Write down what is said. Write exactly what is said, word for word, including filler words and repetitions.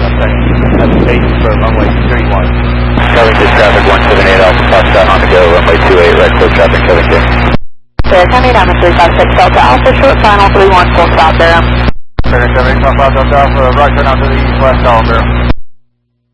That's eight for runway three one. Covington traffic one seven eight Alpha Foxtrot on the go, runway two eight, right clear traffic Covington. Clear, County Diamond three five six Delta Alpha, short final three one, full stop there. Clear, seven eight Alpha Delta Alpha, right turn out to the east west, all there.